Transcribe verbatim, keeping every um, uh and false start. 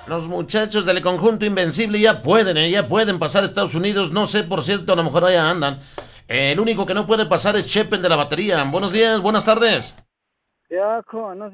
Los muchachos del conjunto invencible ya pueden, ¿eh? Ya pueden pasar a Estados Unidos. No sé, por cierto, a lo mejor allá andan. Eh, el único que no puede pasar es Chepen de la batería. Buenos días, buenas tardes. Ya, no